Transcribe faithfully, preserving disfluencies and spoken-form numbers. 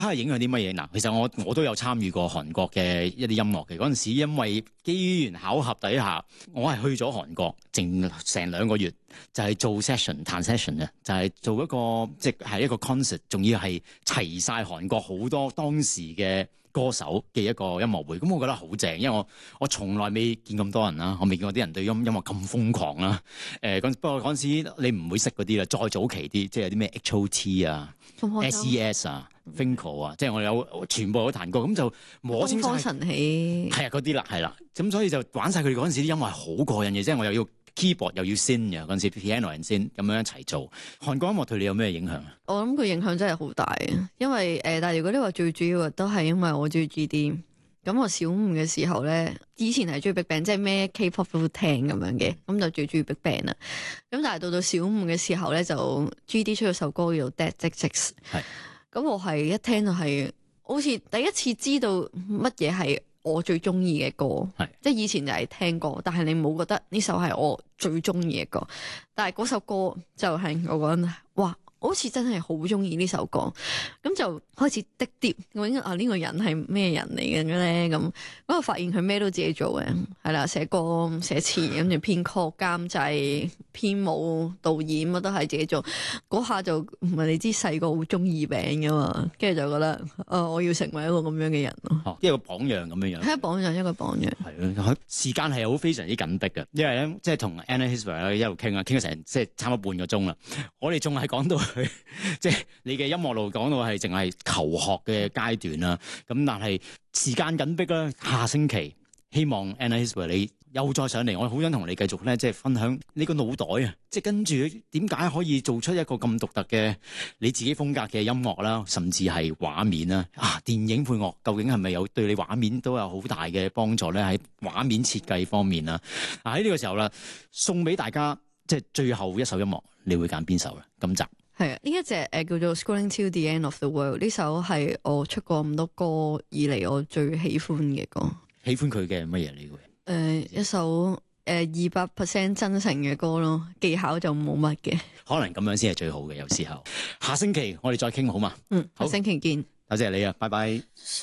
啊，影響啲乜嘢？嗱，其實我我都有參與過韓國嘅一啲音樂嘅嗰陣時，因為機緣巧合底下，我係去咗韓國，靜成兩個月，就係、是、做 session 彈 session 嘅，就係做一個即係一個 concert，仲要係齊晒韓國好多當時嘅歌手嘅一個音樂會。咁我覺得好正，因為我我從來未見咁多人啦，我未見過啲人對音音樂咁瘋狂啦。誒、呃，不過嗰陣時你唔會識嗰啲啦，再早期啲，即係有啲咩 H O T 啊、S E S 啊。Finkel 啊，即係我有全部有彈過，咁就摸清晒。東方神起係啊，嗰啲啦，係啦，咁所以就玩晒佢哋嗰陣時啲音樂係好過癮嘅，即係我又要 keyboard 又要 sing 嘅嗰陣時 piano and sing 咁樣一齊做。韓國音樂對你有咩影響啊？我諗佢影響真係好大啊，因為誒、呃，但係如果你話最主要都係因為我中意 G D。咁我小五嘅時候咧，以前係中意 BigBang，即係咩 K-pop 都聽咁樣嘅，咁就最中意 BigBang 啦。咁但係到到小五嘅時候咧，就 G D 出咗首歌叫做 Dead Six。係。咁我係一聽到係好似第一次知道乜嘢係我最中意嘅歌，即係以前就係聽過，但係你冇覺得呢首係我最中意嘅歌，但係嗰首歌就係我覺得哇，好似真係好中意呢首歌，咁就開始滴碟，究竟啊呢個人係咩人嚟嘅咧？咁咁我發現佢咩都自己做嘅，係啦，寫歌、寫詞，跟住編曲、監製、編舞、導演乜都係自己做。嗰下就唔係你知細個好中意餅噶嘛，跟住就覺得啊、呃，我要成為一個咁樣嘅人咯、哦，一個榜樣咁樣樣。係榜樣，一個榜樣。係咯，時間係好非常之緊迫嘅，因為咧即係同 Anna Hesper 一路傾啊，傾咗成即係差唔多半個鐘啦。我哋仲係講到。即係你嘅音樂路講到係淨係求學嘅階段啦，咁但係時間緊迫啦，下星期希望 Anna Hesper 你又再上嚟，我好想同你繼續咧，即係分享你個腦袋啊，即係跟住點解可以做出一個咁獨特嘅你自己風格嘅音樂啦，甚至係畫面啦啊，電影配樂究竟係咪有對你畫面都有好大嘅幫助咧？喺畫面設計方面啊，喺呢個時候啦，送俾大家即係最後一首音樂，你會揀邊首咧？今集？係啊，呢一隻誒、呃、叫做 Scrolling Till the End of the World， 呢首係我出過咁多歌以嚟我最喜歡嘅歌。喜歡佢嘅乜嘢嚟嘅？誒、呃，一首誒二百 percent 真誠嘅歌咯，技巧就冇乜嘅。可能咁樣先係最好嘅，有時候。下星期我哋再傾好嘛？嗯，好，下星期見。多謝你啊，拜拜。